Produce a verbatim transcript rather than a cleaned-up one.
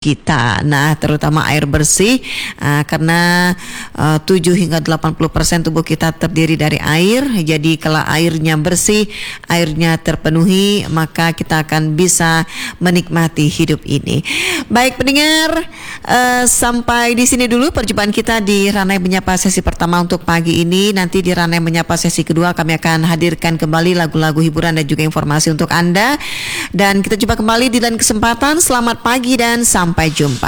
kita. Nah, terutama air bersih uh, karena uh, tujuh hingga delapan puluh persen tubuh kita terdiri dari air. Jadi kalau airnya bersih, airnya terpenuhi, maka kita akan bisa menikmati hidup ini. Baik pendengar, uh, sampai di sini dulu perjumpaan kita di Ranai Menyapa sesi pertama untuk pagi ini. Nanti di Ranai Menyapa sesi kedua kami akan hadirkan kembali lagu-lagu hiburan dan juga informasi untuk Anda. Dan kita jumpa kembali di lain kesempatan. Selamat pagi dan sampai jumpa.